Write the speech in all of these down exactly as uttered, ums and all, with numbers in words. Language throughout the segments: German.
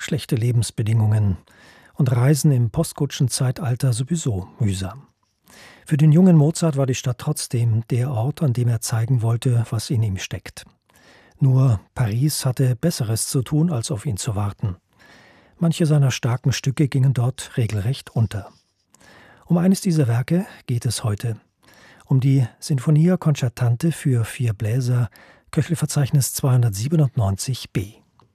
schlechte Lebensbedingungen und Reisen im Postkutschenzeitalter sowieso mühsam. Für den jungen Mozart war die Stadt trotzdem der Ort, an dem er zeigen wollte, was in ihm steckt. Nur Paris hatte Besseres zu tun, als auf ihn zu warten. Manche seiner starken Stücke gingen dort regelrecht unter. Um eines dieser Werke geht es heute. Um die Sinfonia Concertante für vier Bläser, Köchelverzeichnis zweihundertsiebenundneunzig b.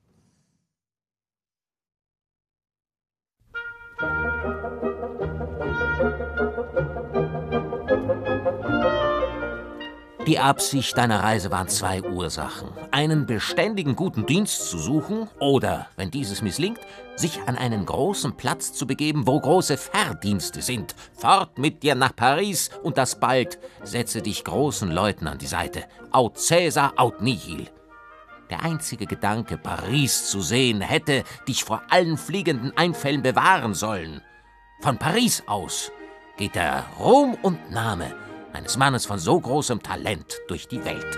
Die Absicht deiner Reise waren zwei Ursachen. Einen beständigen guten Dienst zu suchen oder, wenn dieses misslingt, sich an einen großen Platz zu begeben, wo große Verdienste sind. Fort mit dir nach Paris und das bald. Setze dich großen Leuten an die Seite. Aut Caesar, aut nihil. Der einzige Gedanke, Paris zu sehen, hätte dich vor allen fliegenden Einfällen bewahren sollen. Von Paris aus geht der Ruhm und Name eines Mannes von so großem Talent durch die Welt.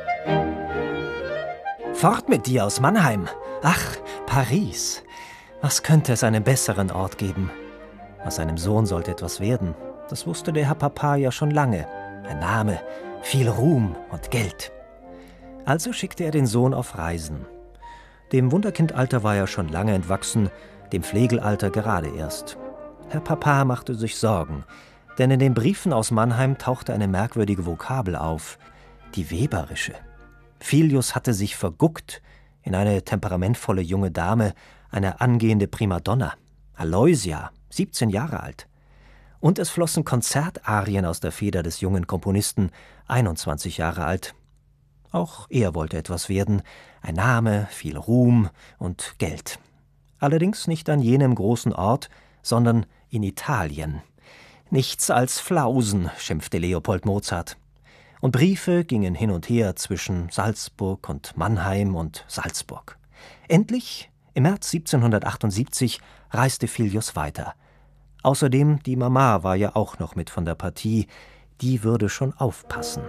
Fort mit dir aus Mannheim. Ach, Paris. Was könnte es einen besseren Ort geben? Aus seinem Sohn sollte etwas werden. Das wusste der Herr Papa ja schon lange. Ein Name, viel Ruhm und Geld. Also schickte er den Sohn auf Reisen. Dem Wunderkindalter war er schon lange entwachsen, dem Flegelalter gerade erst. Herr Papa machte sich Sorgen, denn in den Briefen aus Mannheim tauchte eine merkwürdige Vokabel auf, die weberische. Filius hatte sich verguckt in eine temperamentvolle junge Dame, eine angehende Primadonna, Aloysia, siebzehn Jahre alt. Und es flossen Konzertarien aus der Feder des jungen Komponisten, einundzwanzig Jahre alt. Auch er wollte etwas werden, ein Name, viel Ruhm und Geld. Allerdings nicht an jenem großen Ort, sondern in Italien. Nichts als Flausen, schimpfte Leopold Mozart. Und Briefe gingen hin und her zwischen Salzburg und Mannheim und Salzburg. Endlich, im März siebzehnhundertachtundsiebzig, reiste Filius weiter. Außerdem, die Mama war ja auch noch mit von der Partie, die würde schon aufpassen.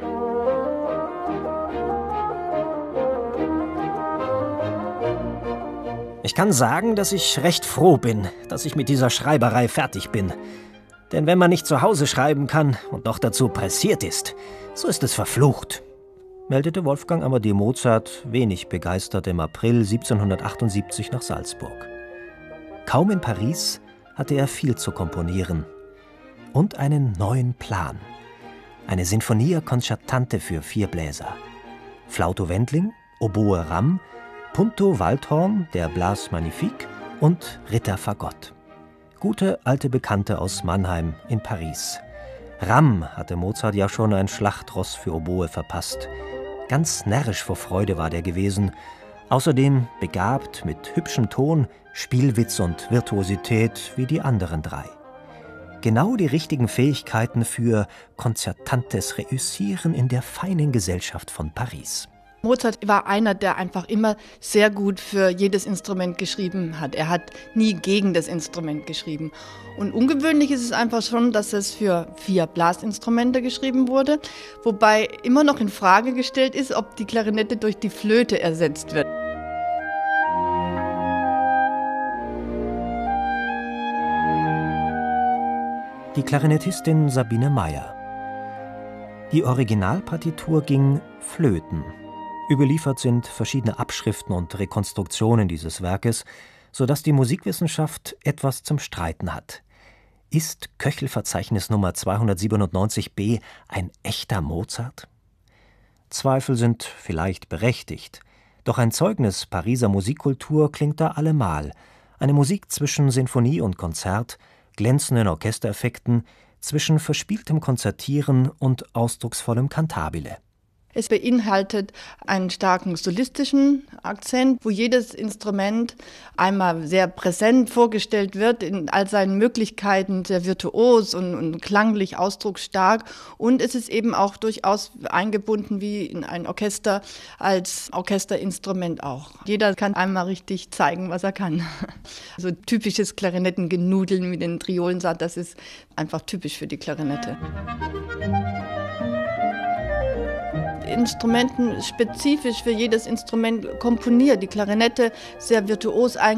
Ich kann sagen, dass ich recht froh bin, dass ich mit dieser Schreiberei fertig bin. Denn wenn man nicht zu Hause schreiben kann und noch dazu pressiert ist, so ist es verflucht, meldete Wolfgang Amadeus Mozart wenig begeistert im April siebzehnhundertachtundsiebzig nach Salzburg. Kaum in Paris hatte er viel zu komponieren und einen neuen Plan. Eine Sinfonia Concertante für vier Bläser. Flauto Wendling, Oboe Ramm, Punto Waldhorn, der Blas Magnifique und Ritter Fagott. Gute alte Bekannte aus Mannheim in Paris. Ramm hatte Mozart ja schon ein Schlachtross für Oboe verpasst. Ganz närrisch vor Freude war der gewesen. Außerdem begabt mit hübschem Ton, Spielwitz und Virtuosität wie die anderen drei. Genau die richtigen Fähigkeiten für konzertantes Reüssieren in der feinen Gesellschaft von Paris. Mozart war einer, der einfach immer sehr gut für jedes Instrument geschrieben hat. Er hat nie gegen das Instrument geschrieben. Und ungewöhnlich ist es einfach schon, dass es für vier Blasinstrumente geschrieben wurde, wobei immer noch in Frage gestellt ist, ob die Klarinette durch die Flöte ersetzt wird. Die Klarinettistin Sabine Meyer. Die Originalpartitur ging flöten. Überliefert sind verschiedene Abschriften und Rekonstruktionen dieses Werkes, sodass die Musikwissenschaft etwas zum Streiten hat. Ist Köchelverzeichnis Nummer zweihundertsiebenundneunzig b ein echter Mozart? Zweifel sind vielleicht berechtigt, doch ein Zeugnis Pariser Musikkultur klingt da allemal. Eine Musik zwischen Sinfonie und Konzert, glänzenden Orchestereffekten, zwischen verspieltem Konzertieren und ausdrucksvollem Cantabile. Es beinhaltet einen starken solistischen Akzent, wo jedes Instrument einmal sehr präsent vorgestellt wird, in all seinen Möglichkeiten, sehr virtuos und, und klanglich ausdrucksstark. Und es ist eben auch durchaus eingebunden wie in ein Orchester als Orchesterinstrument auch. Jeder kann einmal richtig zeigen, was er kann. Also typisches Klarinettengenudeln mit den Triolensatz, das ist einfach typisch für die Klarinette. Instrumenten spezifisch für jedes Instrument komponiert. Die Klarinette sehr virtuos eingesetzt.